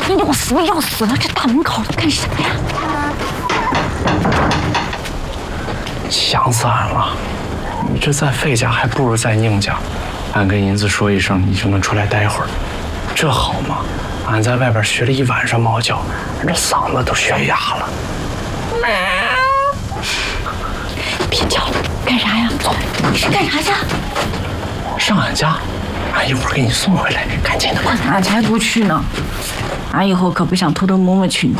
你要死了！这大门口干啥呀？ 想死俺了！你这在费家还不如在宁家。俺跟银子说一声，你就能出来待会儿，这好吗？俺在外边学了一晚上猫叫，这嗓子都学哑了。 别叫了，干啥呀？走，你是干啥去？ 上俺家，俺一会儿给你送回来，赶紧的。 俺才不去呢！俺以后可不想偷偷摸摸去你